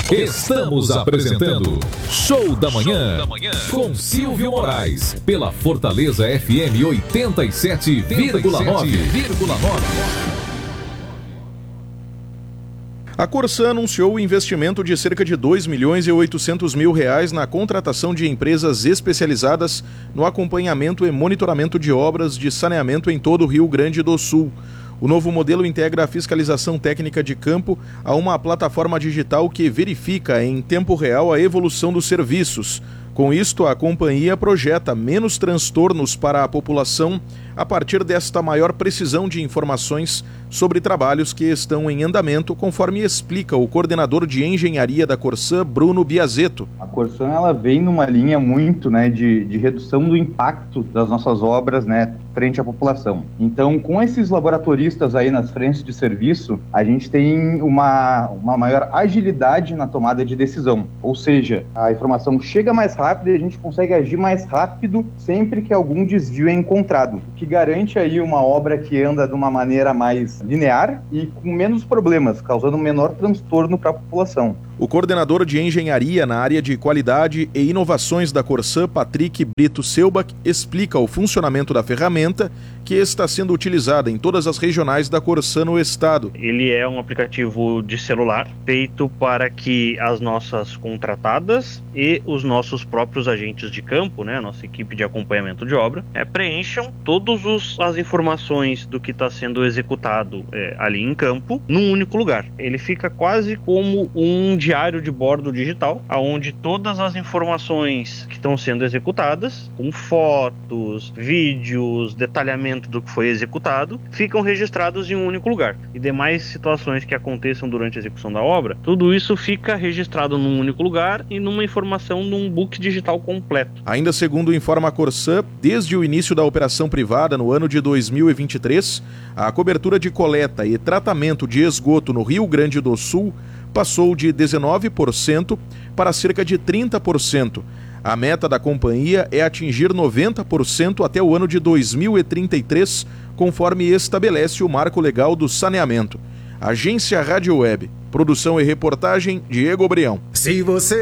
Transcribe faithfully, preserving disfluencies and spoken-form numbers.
Estamos apresentando Show da Manhã com Silvio Moraes pela Fortaleza F M oitenta e sete vírgula nove. A Corsã anunciou o investimento de cerca de dois milhões e oitocentos mil reais na contratação de empresas especializadas no acompanhamento e monitoramento de obras de saneamento em todo o Rio Grande do Sul. O novo modelo integra a fiscalização técnica de campo a uma plataforma digital que verifica em tempo real a evolução dos serviços. Com isto, a companhia projeta menos transtornos para a população a partir desta maior precisão de informações sobre trabalhos que estão em andamento, conforme explica o coordenador de engenharia da Corsã, Bruno Biazetto. A Corsã ela vem numa linha muito né, de, de redução do impacto das nossas obras né, frente à população. Então, com esses laboratoristas aí nas frentes de serviço, a gente tem uma, uma maior agilidade na tomada de decisão. Ou seja, a informação chega mais rápido e a gente consegue agir mais rápido sempre que algum desvio é encontrado, o que garante aí uma obra que anda de uma maneira mais linear e com menos problemas, causando um menor transtorno para a população. O coordenador de engenharia na área de qualidade e inovações da Corsã, Patrick Brito Selbach, explica o funcionamento da ferramenta que está sendo utilizada em todas as regionais da Corsã no estado. Ele é um aplicativo de celular feito para que as nossas contratadas e os nossos próprios agentes de campo, né, a nossa equipe de acompanhamento de obra, é, preencham todas as informações do que está sendo executado é, ali em campo num único lugar. Ele fica quase como um diário de bordo digital, onde todas as informações que estão sendo executadas, com fotos, vídeos, detalhamento do que foi executado, ficam registrados em um único lugar. E demais situações que aconteçam durante a execução da obra, tudo isso fica registrado num único lugar e numa informação num book digital completo. Ainda segundo informa a Corsã, desde o início da operação privada no ano de dois mil e vinte e três, a cobertura de coleta e tratamento de esgoto no Rio Grande do Sul passou de dezenove por cento para cerca de trinta por cento. A meta da companhia é atingir noventa por cento até o ano de dois mil e trinta e três, conforme estabelece o Marco Legal do Saneamento. Agência Rádio Web. Produção e reportagem, Diego Brião. Se você